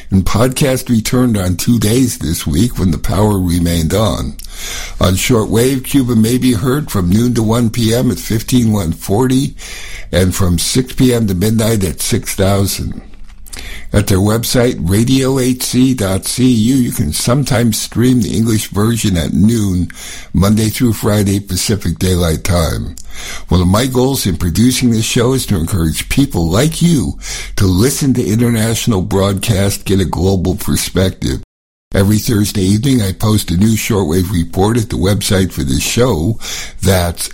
and podcast returned on 2 days this week when the power remained on. On shortwave, Cuba may be heard from noon to 1 p.m. at 15140 and from 6 p.m. to midnight at 6000. At their website, radiohc.cu, you can sometimes stream the English version at noon, Monday through Friday, Pacific Daylight Time. One of my goals in producing this show is to encourage people like you to listen to international broadcast, get a global perspective. Every Thursday evening, I post a new shortwave report at the website for this show. That's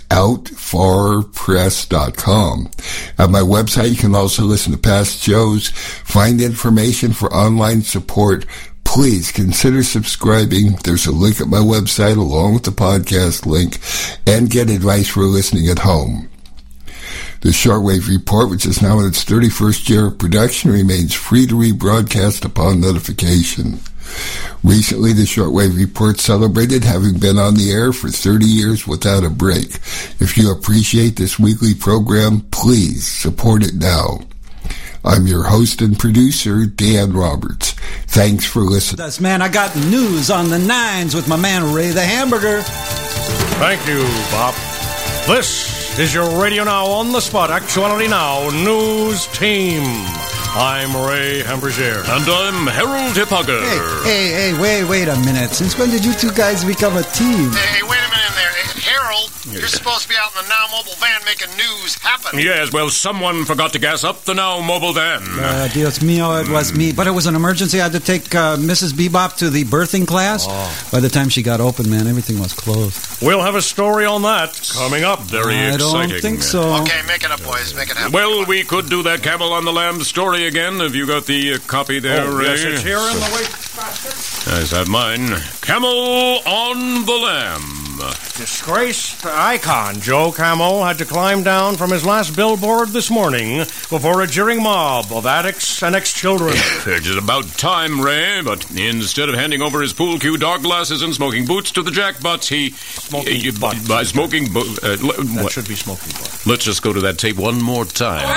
outfarpress.com. At my website, you can also listen to past shows, find information for online support. Please consider subscribing. There's a link at my website along with the podcast link, and get advice for listening at home. The Shortwave Report, which is now in its 31st year of production, remains free to rebroadcast upon notification. Recently, the Shortwave Report celebrated having been on the air for 30 years without a break. If you appreciate this weekly program, please support it now. I'm your host and producer, Dan Roberts. Thanks for listening. Man, I got news on the nines with my man Ray the Hamburger. Thank you, Bob. This is your Radio Now on the Spot, Actuality Now News Team. I'm Ray Hamburger. And I'm Harold Hippager. Hey, wait a minute. Since when did you two guys become a team? Hey, wait a minute in there. Hey, Harold, you're supposed to be out in the Now Mobile van making news happen. Yes, well, someone forgot to gas up the Now Mobile van. Dios mío, it was me. But it was an emergency. I had to take Mrs. Bebop to the birthing class. Oh. By the time she got open, man, everything was closed. We'll have a story on that coming up. Very exciting. I don't think so. Okay, make it up, boys. Make it happen. Well, we could do that Camel on the Lamb story again. Have you got the copy there, Ray? Yes, it's here in the wait basket. I have mine. Camel on the Lamb. Disgraced icon Joe Camel had to climb down from his last billboard this morning before a jeering mob of addicts and ex-children. It's about time, Ray, but instead of handing over his pool cue dog glasses and smoking boots to the jackbutts, he... Smoking butt. Smoking... that should be smoking butt. Let's just go to that tape one more time.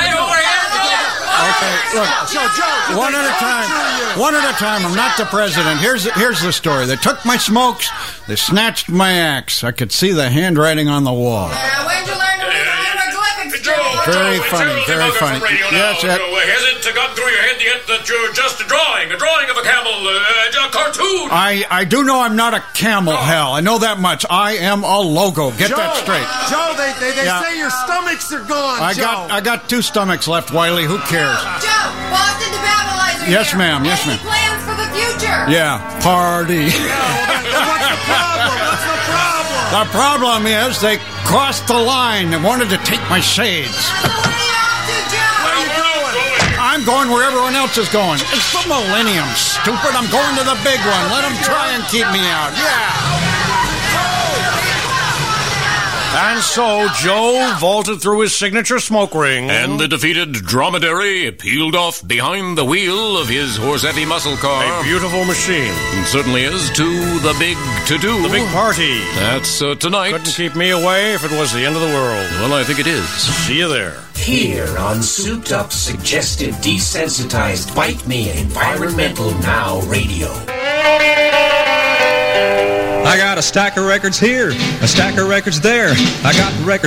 Okay, look, Joe, one at a time. One at a time. I'm not the president. Here's the story. They took my smokes. They snatched my axe. I could see the handwriting on the wall. When'd you learn to read hieroglyphics, Joe? Very funny, very funny. Yes, Joe, has it gone through your head yet that you're just a drawing of a camel, a cartoon? I do know I'm not a camel, hell. I know that much. I am a logo. Get that straight. Joe, they say your stomachs are gone, I got two stomachs left, Wiley. Who cares? Joe, Boston to Babylonizer. Yes, ma'am. Yes, ma'am. Any plans for the future? Yeah, party. What's the problem? The problem is they crossed the line and wanted to take my shades. So what are you up to, Joe? Where are you going? I'm going where everyone else is going. It's the millennium, stupid. I'm going to the big one. Let them try and keep me out. Yeah. And so Joe vaulted through his signature smoke ring. And the defeated dromedary peeled off behind the wheel of his Horsetti muscle car. A beautiful machine. It certainly is, to the big to-do. The big party. That's tonight. Couldn't keep me away if it was the end of the world. Well, I think it is. See you there. Here on Souped Up, Suggestive, Desensitized, Bite Me, Environmental Now Radio. I got a stack of records here, a stack of records there. I got the record